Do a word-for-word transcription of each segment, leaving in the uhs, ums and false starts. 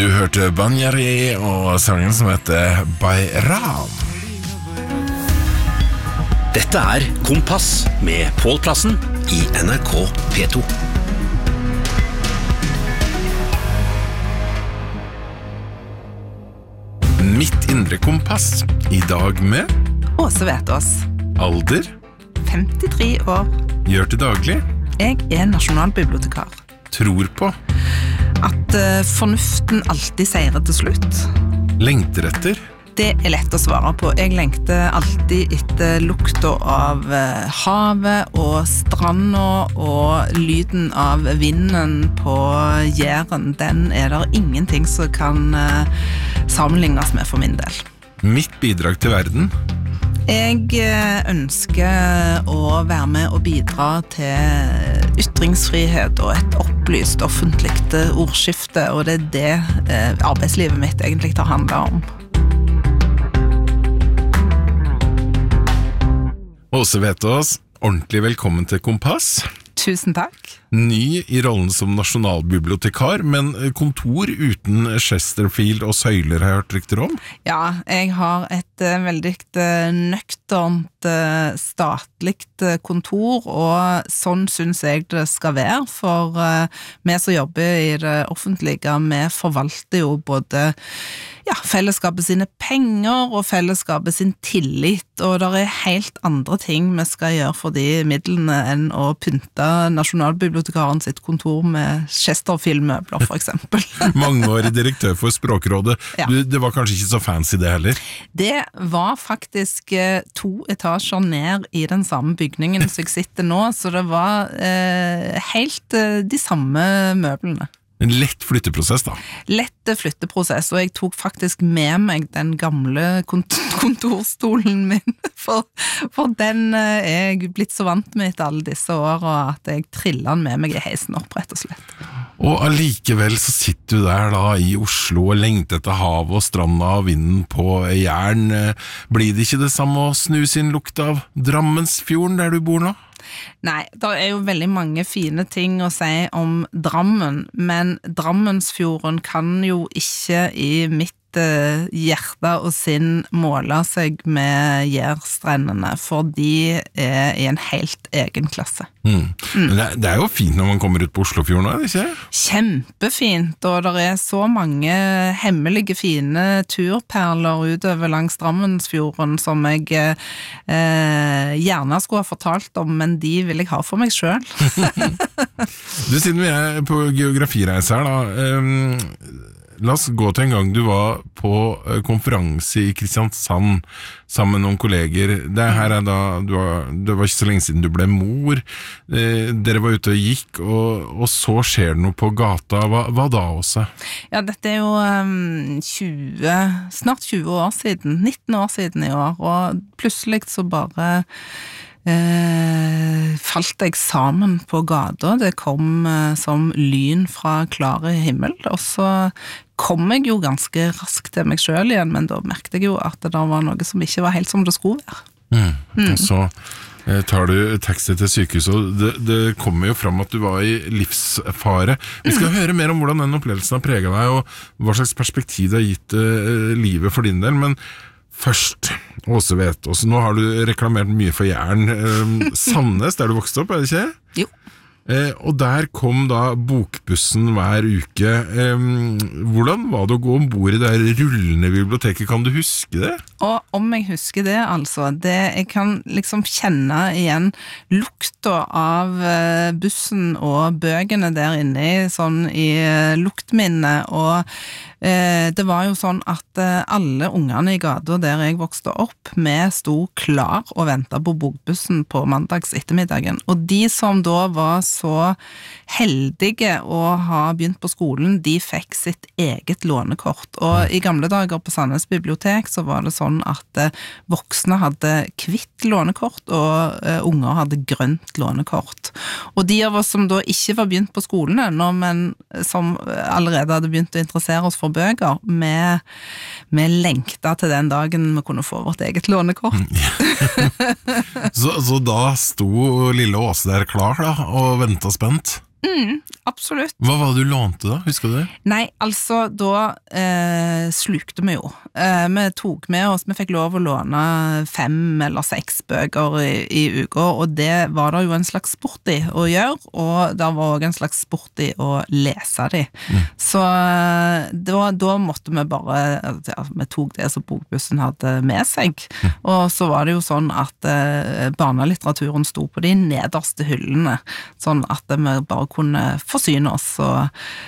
Du hørte Banjari og sangen som heter Bayram. Dette er Kompass med Pål Plassen i N R K P to. Mitt indre kompass, i dag med Åse Vetås, alder, femtitre år. gjør til daglig, Jeg er nasjonalbibliotekar. tror på, At uh, fornuften alltid seirer til slutt. lengter etter, Det er lett å svare på. Jeg lengter alltid etter lukta av uh, havet og stranda og lyden av vinden på Jæren. Den er der ingenting som kan uh, sammenlignes med for min del. mitt bidrag til verden, Jeg ønsker å være med og bidra til ytringsfrihet og et opplyst offentlig ordskifte, og det er det eh, arbeidslivet mitt egentlig har handlet om. Åse Vetås, ordentlig velkommen til Kompass. Tusen takk. Ny i rollen som nasjonalbibliotekar, men kontor uten Chesterfield og søyler har jeg hørt rykter om. Ja, jeg har et uh, veldig uh, nøkternt uh, statligt uh, kontor, og sånn synes jeg det skal være, for uh, vi som jobber i det offentlige, vi forvalter jo både ja, fellesskapet sine penger og fellesskapet sin tillit, og det er helt andre ting vi skal gjøre for de midlene enn å pynte nasjonalbibliotekaren sitt kontor med Chesterfield-møbler, for eksempel. Mangeårig direktør for Språkrådet. Ja. Du, det var kanskje ikke så fancy det heller? Det var faktisk eh, to etasjer ned i den samme bygningen som jeg sitter nå, så det var eh, helt eh, de samme møblene. En lett flytteprosess da. Lett flytteprosess, og jeg tok faktisk med meg den gamle kont- kontorstolen min, for, for den er jeg blitt så vant med etter alle disse årene, at jeg trillet den med meg i heisen opp, rett og slett. Og allikevel så sitter du der da i Oslo og lengter etter havet og stranda og vinden på Jæren. Blir det ikke det samme å snuse inn lukt av Drammensfjorden der du bor nå? Nei, det er jo veldig mange fine ting å si om Drammen, men Drammensfjorden kan jo ikke i mitt uh, hjerte og sinn måle seg med Jærstrendene, for de er i en helt egen klasse. Mm. Mm. Men det, det er jo fint når man kommer ut på Oslofjorden, er det ikke? Kjempefint, og det er så mange hemmelige fine turperler utover langs Drammensfjorden som jeg eh, gjerne skulle ha fortalt om, men de vil jeg ha for meg selv. Du, siden vi er på geografireise her da, um, la oss gå til en gang du var på uh, konferanse i Kristiansand sammen med noen kolleger. Det her er da, du var, det var ikke så lenge siden du ble mor, eh, dere var ute og gikk, og, og så skjer det noe på gata. Hva, hva da også? Ja, dette er jo um, tjue, snart tjue år siden, nitten år siden i år, og plutselig så bare Eh, falt jeg sammen på gata. Det kom eh, som lyn fra klare himmel, og så kom jeg jo ganske raskt til meg selv igjen, men da merkte jeg jo at det var noe som ikke var helt som det skulle være. Mm. Mm. Og så eh, tar du taxi til sykehuset, og det, det kommer jo fram at du var i livsfare. Vi skal mm. høre mer om hvordan den opplevelsen har preget deg, og hva slags perspektiv det har gitt eh, livet for din del, men først, Åse Vetås, nå har du reklamert mye for Jæren. Eh, Sandnes, der du vokste opp, er det ikke? Jo. Eh, og der kom da bokbussen hver uke. Eh, hvordan var det å gå ombord i det her rullende biblioteket? Kan du huske det? Og om jeg husker det, altså, det, jeg kan liksom kjenne igjen lukta av bussen og bøkene der inne i, sånn i luktminne, og eh, det var jo sånn at alle ungene i gata der jeg vokste opp, vi sto klar og ventet på bokbussen på mandags ettermiddagen, og de som da var så heldige å ha begynt på skolen, de fikk sitt eget lånekort, og i gamle dager på Sandnes bibliotek så var det sånn at eh, voksne hadde hvitt lånekort, og eh, unger hadde grønt lånekort. Og de av oss som da ikke var begynt på skolen ennå, men som allerede hadde begynt å interessere oss for bøker, vi, vi lengta til den dagen vi kunne få vårt eget lånekort. så, så da sto lille Åse der klar da, og ventet spent? Mm, absolutt. Hva var det du lånte da, husker du det? Nei, altså da eh, slukte vi jo. Eh, vi tok med oss, vi fikk lov å låne fem eller seks bøker i, i uka, og det var det jo en slags sport i å gjøre, og det var også en slags sport i å lese de. Mm. Så da, da måtte vi bare, ja, vi tok det som bokbussen hadde med seg, mm. og så var det jo sånn at eh, barnelitteraturen sto på de nederste hyllene, sånn at vi bare kunne forsyne oss, og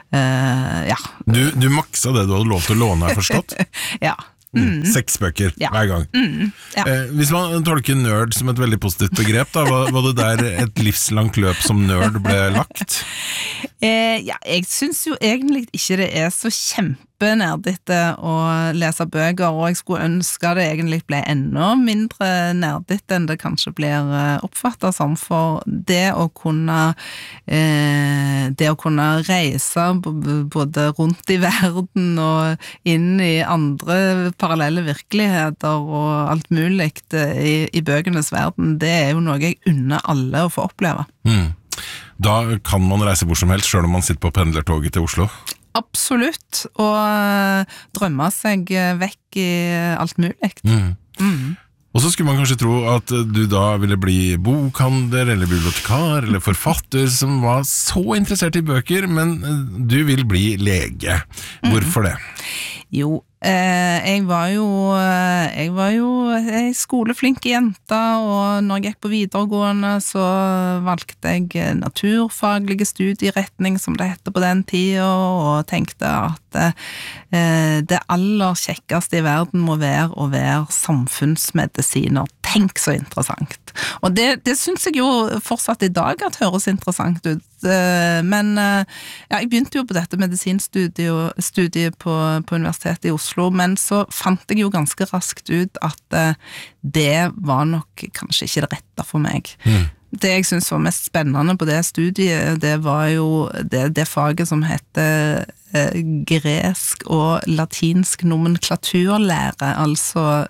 uh, ja. Du, du maksa det du hadde lov til å låne, har forstått? Ja. Mm. Seks bøker ja. hver gang. Mm. Ja. Eh, hvis man tolker nerd som et veldig positivt begrep, da, var, var det der et livslangt løp som nerd ble lagt? Eh, ja, jeg synes jo egentlig ikke det er så kjempe nerdete å lese bøker, og jeg skulle ønske det egentlig ble enda mindre nerdete enn det kanskje blir oppfattet som, for det å kunne eh, det å kunne reise både rundt i verden og inn i andre parallelle virkeligheter og alt mulig i, i bøkenes verden, det er jo noe jeg unner alle å få oppleve. Mm. Da kan man reise hvor som helst, selv om man sitter på pendlertoget til Oslo? Absolutt, og drømme seg vekk i alt mulig. Mm. Mm. Og så skulle man kanskje tro at du da ville bli bokhandler, eller bibliotekar, eller forfatter som var så interessert i bøker, men du vil bli lege. Hvorfor det? Jo, eh, jeg var jo jeg var jo en skoleflink jente, og når jeg gikk på videregående så valgte jeg naturfaglige studieretning, som det hette på den tiden, og tenkte at eh, det aller kjekkeste i verden må være å være samfunnsmedisiner. Tenk så interessant. Og det, det synes jeg jo fortsatt i dag at høres interessant ut, men ja, jeg begynte jo på dette medisinstudiet studiet på, på Universitetet i Oslo, men så fant jeg jo ganske raskt ut at det var nok kanskje ikke det rette for meg. Mm. Det jeg synes var mest spennende på det studiet, det var jo det, det faget som heter eh, gresk og latinsk nomenklaturlære, altså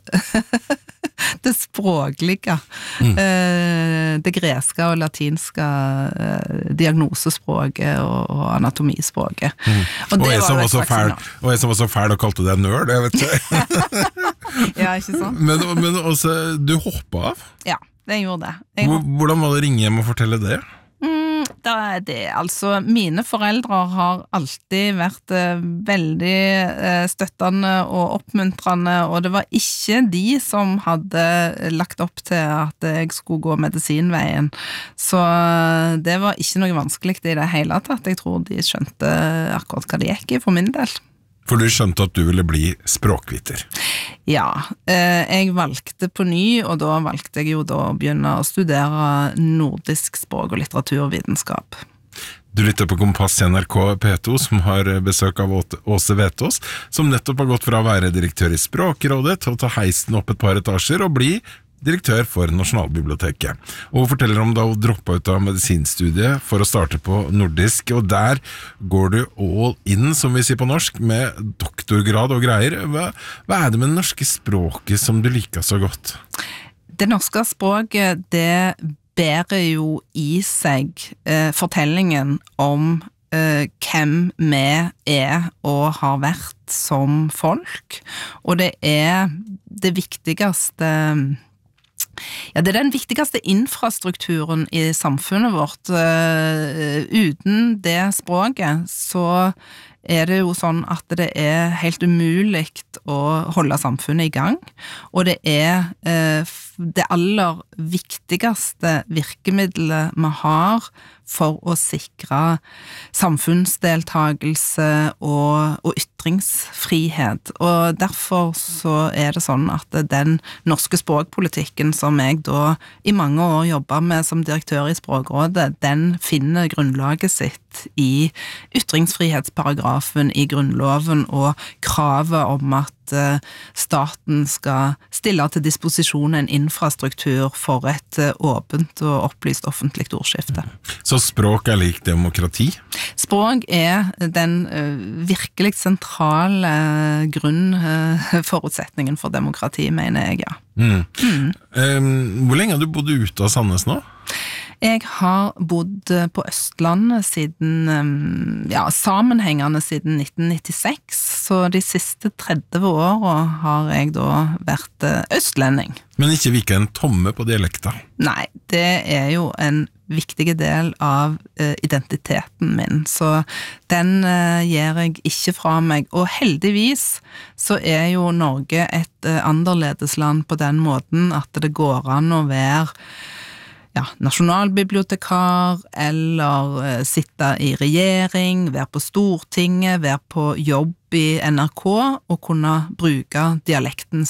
det språklige, mm. eh, det greske og latinske eh, diagnosespråket og, og anatomispråket. Mm. Og, og, jeg som var så fæl, og jeg som var så fæl og kalte deg nerd, jeg vet ikke. Ja, ikke sant? Men, men også, du hoppet av? Ja. Det gjorde det. Jeg... Hvordan var det å ringe hjem og fortelle det? Mm, da er det, altså, mine foreldre har alltid vært eh, veldig eh, støttende og oppmuntrende, og det var ikke de som hadde lagt opp til at jeg skulle gå medisinveien, så det var ikke noe vanskelig i det hele tatt. Jeg tror de skjønte akkurat hva det gikk i for min del. For du skjønte at du ville bli språkviter? Ja, eh, jeg valgte på ny, og da valgte jeg jo da å begynne å studere nordisk språk og litteraturvitenskap. Du lytter på Kompass i N R K P to, som har besøk av Åse Vetås, som nettopp har gått fra å være direktør i Språkrådet til å ta heisen opp et par etasjer og bli direktør for Nasjonalbiblioteket. Og hun forteller om da hun droppet ut av medisinstudiet for å starte på nordisk, og der går du all in, som vi sier på norsk, med doktorgrad og greier. Hva, hva er det med det norske språket som du liker så godt? Det norske språket, det bærer jo i seg eh, fortellingen om eh, hvem vi er og har vært som folk, og det er det viktigste. Ja, det er den viktigste infrastrukturen i samfunnet vårt. Uh, uten det språket så er det jo sånn at det er helt umulig å holde samfunnet i gang, og det er uh, det aller viktigste virkemiddelet vi har for å sikre samfunnsdeltagelse og, og ytringsfrihet. Og derfor så er det sånn at den norske språkpolitikken som jeg da i mange år jobbet med som direktør i Språkrådet, den finner grunnlaget sitt i ytringsfrihetsparagrafen i Grunnloven og kravet om at staten skal stille til disposisjon en infrastruktur for et åpent og opplyst offentlig ordskifte. Så språk er lik demokrati? Språk er den virkelig sentrale grunnforutsetningen for demokrati, mener jeg, ja. Mm. Mm. Um, hvor lenge har du bodd ute av Sandnes nå? Jeg har bodd på Østlandet siden, ja, sammenhengende siden nitten nittiseks, så de siste tretti årene har jeg da vært østlending. Men ikke viker en tomme på dialekta? Nei, det er jo en viktig del av eh, identiteten min, så den eh, gir jeg ikke fra meg. Og heldigvis så er jo Norge et eh, annerledesland på den måten at det går an å være ja, nasjonalbibliotekar, eller eh, sitte i regjering, være på Stortinget, være på jobb i N R K, og kunne bruke dialekten